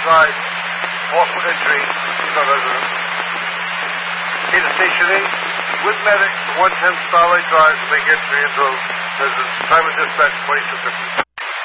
Drive, mortal injury to the resident. Data Station 8, with medic, 110 Starlight Drive, make entry into residence. Time of dispatch, 2250.